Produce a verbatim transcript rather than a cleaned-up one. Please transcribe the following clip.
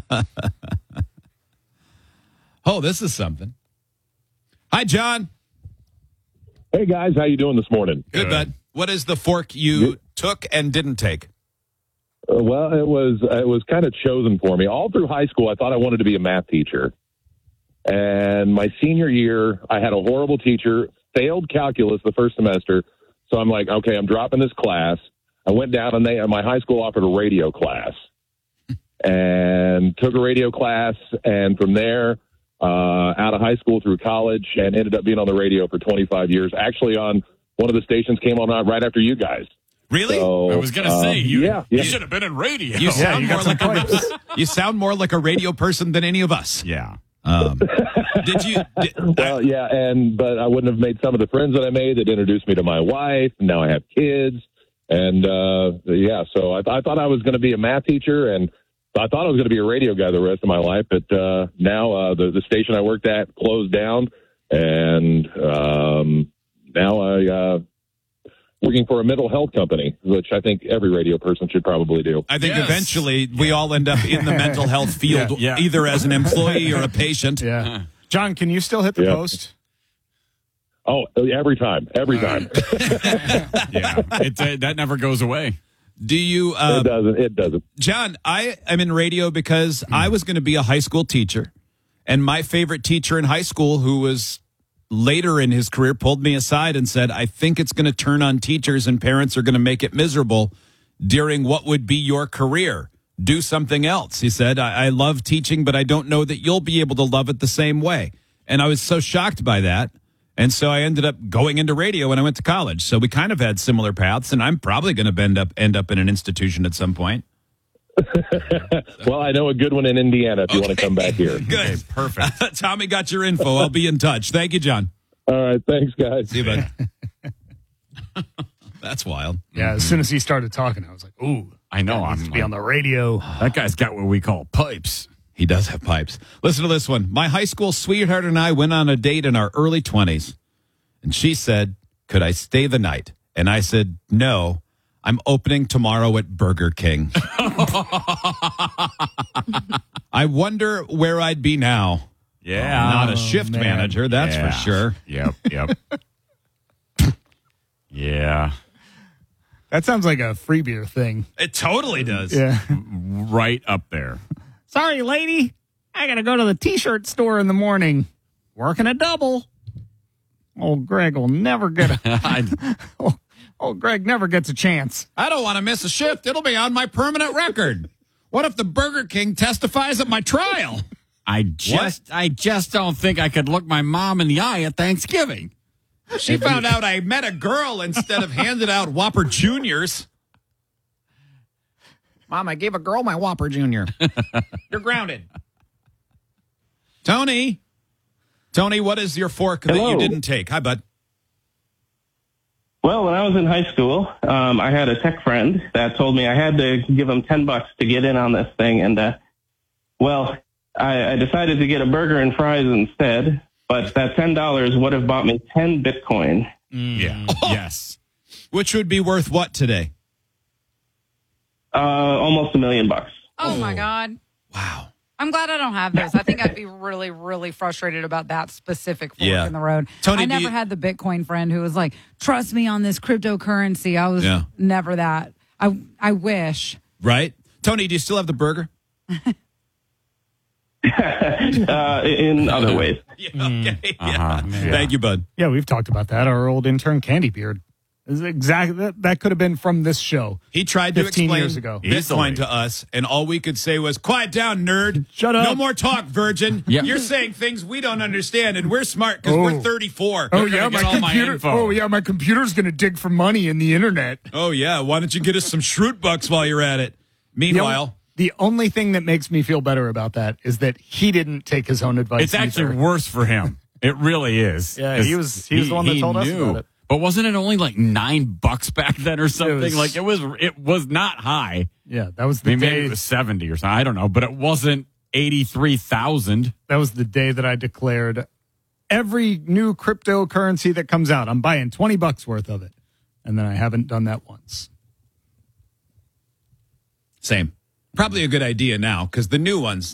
Oh, this is something. Hi, John. Hey, guys. How you doing this morning? Good, bud. What is the fork you Good. took and didn't take? Uh, well, it was it was kind of chosen for me. All through high school, I thought I wanted to be a math teacher. And my senior year, I had a horrible teacher, failed calculus the first semester. So I'm like, okay, I'm dropping this class. I went down and they, my high school offered a radio class and took a radio class. And from there, uh, out of high school through college and ended up being on the radio for twenty-five years. Actually on one of the stations came on right after you guys. Really? So, I was going to uh, say, you, yeah, you yeah. should have been in radio. You sound you more got like some a pipes. you sound more like a radio person than any of us. Yeah. Um, did you? Did, Well, yeah, and but I wouldn't have made some of the friends that I made that introduced me to my wife. And now I have kids, and uh, yeah, so I, I thought I was going to be a math teacher, and I thought I was going to be a radio guy the rest of my life. But uh, now uh, the the station I worked at closed down, and um, now I uh, working for a mental health company, which I think every radio person should probably do. I think Yes. eventually we all end up in the mental health field, Yeah, yeah. either as an employee or a patient. Yeah. John, can you still hit the Yeah. post? Oh, every time, every time. Yeah. It, uh, that never goes away. Do you, uh, it doesn't. It doesn't. John? I am in radio because I was going to be a high school teacher, and my favorite teacher in high school, who was later in his career, pulled me aside and said, I think it's going to turn on teachers and parents are going to make it miserable during what would be your career. Do something else. He said, I, I love teaching, but I don't know that you'll be able to love it the same way. And I was so shocked by that. And so I ended up going into radio when I went to college. So we kind of had similar paths, and I'm probably going to end up end up in an institution at some point. Well, I know a good one in Indiana if you want to come back here. Good. Perfect. Tommy got your info. I'll be in touch. Thank you, John. All right. Thanks, guys. See you, bud. That's wild. Yeah, as soon as he started talking, I was like, ooh, I know. needs I'm to be on the radio. That guy's got what we call pipes. He does have pipes. Listen to this one. My high school sweetheart and I went on a date in our early twenties. And she said, could I stay the night? And I said, no, I'm opening tomorrow at Burger King. I wonder where I'd be now. Yeah. Not a shift man. manager, that's Yeah. for sure. Yep. Yep. Yeah. That sounds like a free beer thing. It totally does. Yeah. Right up there. Sorry, lady. I got to go to the T-shirt store in the morning. Working a double. Old Greg will never get a... I, oh, old Greg never gets a chance. I don't want to miss a shift. It'll be on my permanent record. What if the Burger King testifies at my trial? I just, I just don't think I could look my mom in the eye at Thanksgiving. She found out I met a girl instead of handed out Whopper Juniors. Mom, I gave a girl my Whopper Junior. You're grounded. Tony. Tony, what is your fork that Hello. you didn't take? Hi, bud. Well, when I was in high school, um, I had a tech friend that told me I had to give him ten bucks to get in on this thing. And, uh, well, I, I decided to get a burger and fries instead, but that ten dollars would have bought me ten Bitcoin. Yeah. Oh. Yes. Which would be worth what today? Uh, almost a million bucks. Oh, my God. Wow. I'm glad I don't have those. I think I'd be really, really frustrated about that specific fork Yeah. in the road. Tony, I do never you- had the Bitcoin friend who was like, trust me on this cryptocurrency. I was Yeah. never that. I I wish. Right? Tony, do you still have the burger? uh, in other ways. Yeah, okay. Yeah. Uh-huh. Yeah. Thank you, bud. Yeah, we've talked about that. Our old intern, Candy Beard. Is exactly that, that could have been from this show. He tried to fifteen explain years ago. Bitcoin Easily. to us, and all we could say was, quiet down, nerd. Shut up. No more talk, virgin. Yeah. You're saying things we don't understand, and we're smart because Oh. we're thirty-four. Oh You're gonna yeah, get my all my computer. info. Oh yeah, my computer's gonna dig for money in the internet. Oh, yeah. Why don't you get us some Shroot bucks while you're at it? Meanwhile, The only thing that makes me feel better about that is that he didn't take his own advice. It's actually either. worse for him. It really is. Yeah, he was- he was the one that told us about it. But wasn't it only like nine bucks back then or something? was- like it was. It was not high. Yeah, that was I the mean, day. maybe it was seventy or something. I don't know, but it wasn't eighty-three thousand. That was the day that I declared every new cryptocurrency that comes out, I'm buying twenty bucks worth of it, and then I haven't done that once. same. Probably a good idea now because the new ones,